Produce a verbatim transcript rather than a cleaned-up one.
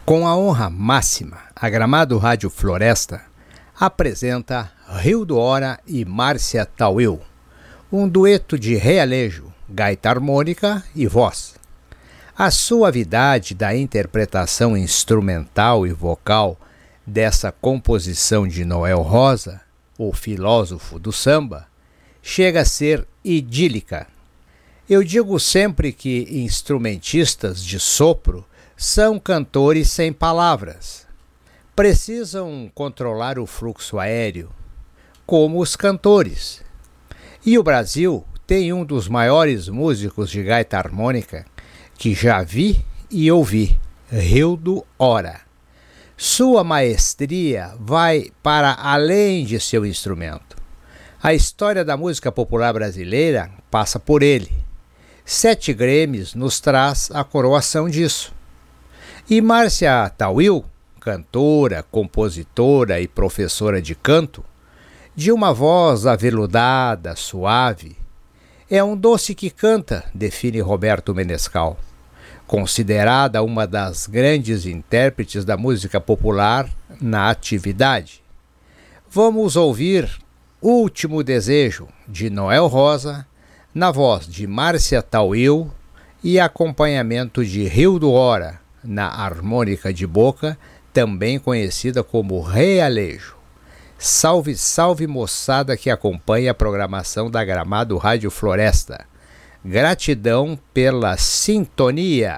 Com a honra máxima, a Gramado Rádio Floresta apresenta Rildo Hora e Márcia Tawil, um dueto de realejo, gaita harmônica e voz. A suavidade da interpretação instrumental e vocal dessa composição de Noel Rosa, o filósofo do samba, chega a ser idílica. Eu digo sempre que instrumentistas de sopro são cantores sem palavras. Precisam controlar o fluxo aéreo, como os cantores. E o Brasil tem um dos maiores músicos de gaita harmônica que já vi e ouvi, Rildo Hora. Sua maestria vai para além de seu instrumento. A história da música popular brasileira passa por ele. Sete Grêmios nos traz a coroação disso. E Márcia Tawil, cantora, compositora e professora de canto, de uma voz aveludada, suave, é um doce que canta, define Roberto Menescal, considerada uma das grandes intérpretes da música popular na atividade. Vamos ouvir Último Desejo, de Noel Rosa, na voz de Márcia Tawil e acompanhamento de Rildo Hora, na harmônica de boca, também conhecida como realejo. Salve, salve moçada que acompanha a programação da Gramado Rádio Floresta. Gratidão pela sintonia.